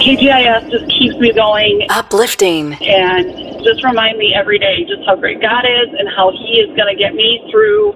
KGIS just keeps me going. Uplifting. And just remind me every day just how great God is and how He is going to get me through